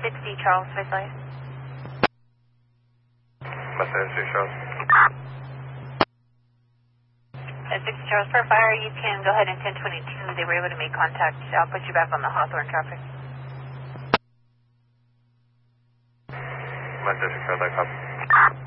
60 Charles, Face. Mustang 6 Charles. At 60 Charles, per fire, you can go ahead and 1022. They were able to make contact. I'll put you back on the Hawthorne traffic. Mustang 6 Charles, I copy.